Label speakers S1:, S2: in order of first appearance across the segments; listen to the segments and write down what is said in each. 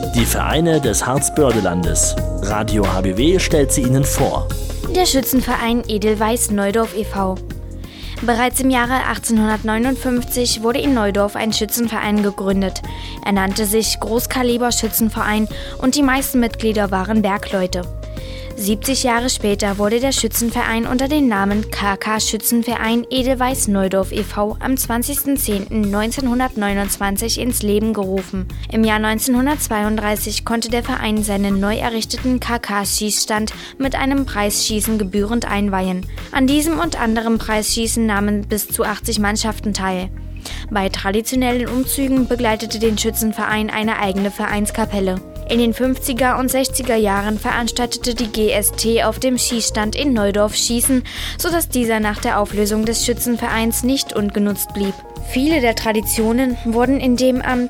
S1: Die Vereine des Harzbördelandes. Radio HBW stellt sie Ihnen vor.
S2: Der Schützenverein Edelweiß-Neudorf e.V. Bereits im Jahre 1859 wurde in Neudorf ein Schützenverein gegründet. Er nannte sich Großkaliber-Schützenverein und die meisten Mitglieder waren Bergleute. 70 Jahre später wurde der Schützenverein unter dem Namen KK Schützenverein Edelweiß-Neudorf e.V. am 20.10.1929 ins Leben gerufen. Im Jahr 1932 konnte der Verein seinen neu errichteten KK-Schießstand mit einem Preisschießen gebührend einweihen. An diesem und anderen Preisschießen nahmen bis zu 80 Mannschaften teil. Bei traditionellen Umzügen begleitete den Schützenverein eine eigene Vereinskapelle. In den 50er und 60er Jahren veranstaltete die GST auf dem Schießstand in Neudorf Schießen, sodass dieser nach der Auflösung des Schützenvereins nicht ungenutzt blieb. Viele der Traditionen wurden in dem am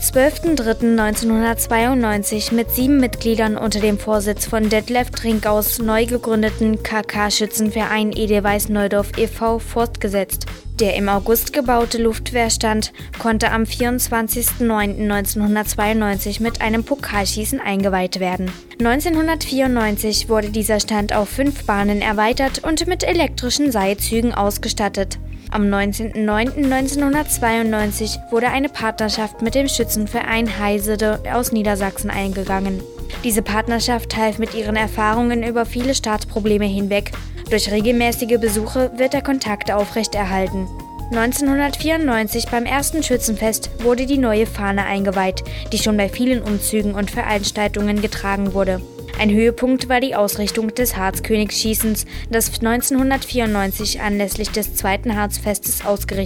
S2: 12.03.1992 mit 7 Mitgliedern unter dem Vorsitz von Detlef Trinkaus neu gegründeten KK-Schützenverein Edelweiß-Neudorf e.V. fortgesetzt. Der im August gebaute Luftwehrstand konnte am 24.09.1992 mit einem Pokalschießen eingeweiht werden. 1994 wurde dieser Stand auf 5 Bahnen erweitert und mit elektrischen Seilzügen ausgestattet. Am 19.09.1992 wurde eine Partnerschaft mit dem Schützenverein Heisede aus Niedersachsen eingegangen. Diese Partnerschaft half mit ihren Erfahrungen über viele Startprobleme hinweg. Durch regelmäßige Besuche wird der Kontakt aufrechterhalten. 1994 beim ersten Schützenfest wurde die neue Fahne eingeweiht, die schon bei vielen Umzügen und Veranstaltungen getragen wurde. Ein Höhepunkt war die Ausrichtung des Harzkönigsschießens, das 1994 anlässlich des zweiten Harzfestes ausgerichtet